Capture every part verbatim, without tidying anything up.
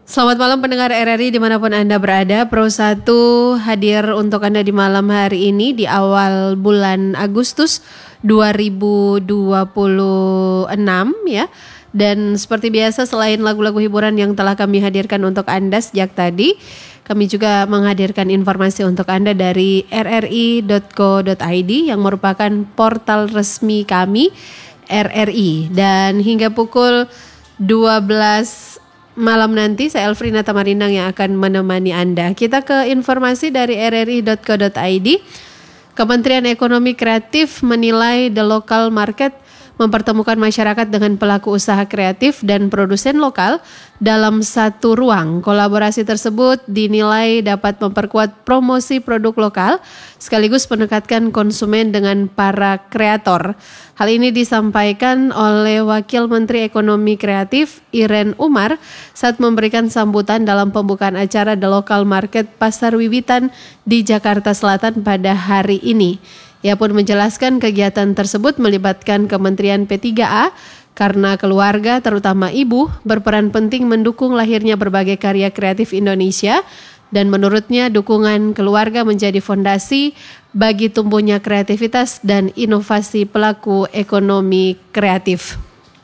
Selamat malam pendengar R R I dimanapun Anda berada. Pro satu hadir untuk Anda di malam hari ini di awal bulan Agustus dua ribu dua puluh enam ya. Dan seperti biasa selain lagu-lagu hiburan yang telah kami hadirkan untuk Anda sejak tadi, kami juga menghadirkan informasi untuk Anda dari r r i dot co dot i d yang merupakan portal resmi kami R R I. Dan hingga pukul dua belas malam nanti saya Elfrina Tamarindang yang akan menemani Anda. Kita ke informasi dari r r i dot co dot i d. Kementerian Ekonomi Kreatif menilai the local market mempertemukan masyarakat dengan pelaku usaha kreatif dan produsen lokal dalam satu ruang. Kolaborasi tersebut dinilai dapat memperkuat promosi produk lokal sekaligus mendekatkan konsumen dengan para kreator. Hal ini disampaikan oleh Wakil Menteri Ekonomi Kreatif Iren Umar saat memberikan sambutan dalam pembukaan acara The Local Market Pasar Wiwitan di Jakarta Selatan pada hari ini. Ia pun menjelaskan kegiatan tersebut melibatkan Kementerian P tiga A karena keluarga, terutama ibu, berperan penting mendukung lahirnya berbagai karya kreatif Indonesia dan menurutnya dukungan keluarga menjadi fondasi bagi tumbuhnya kreativitas dan inovasi pelaku ekonomi kreatif.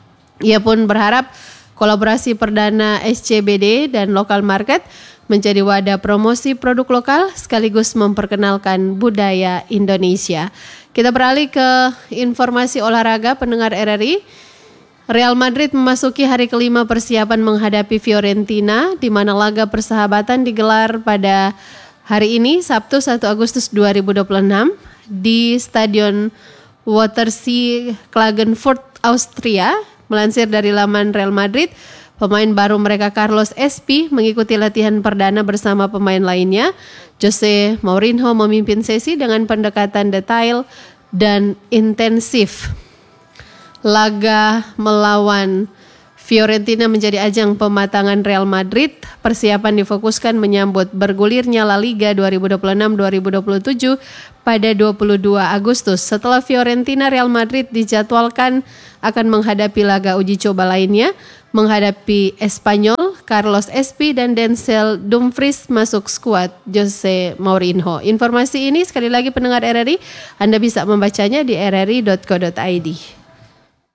Ia pun berharap kolaborasi perdana S C B D dan Local Market menjadi wadah promosi produk lokal sekaligus memperkenalkan budaya Indonesia. Kita beralih ke informasi olahraga pendengar R R I. Real Madrid memasuki hari kelima persiapan menghadapi Fiorentina di mana laga persahabatan digelar pada hari ini Sabtu satu Agustus dua ribu dua puluh enam di Stadion Wörthersee Klagenfurt, Austria. Melansir dari laman Real Madrid, pemain baru mereka Carlos Espi mengikuti latihan perdana bersama pemain lainnya. Jose Mourinho memimpin sesi dengan pendekatan detail dan intensif. Laga melawan Fiorentina menjadi ajang pematangan Real Madrid. Persiapan difokuskan menyambut bergulirnya La Liga dua ribu dua puluh enam dua ribu dua puluh tujuh pada dua puluh dua Agustus. Setelah Fiorentina, Real Madrid dijadwalkan akan menghadapi laga uji coba lainnya, menghadapi Espanyol. Carlos Espi dan Denzel Dumfries masuk skuad Jose Mourinho. Informasi ini sekali lagi pendengar R R I, Anda bisa membacanya di r r i dot co dot i d.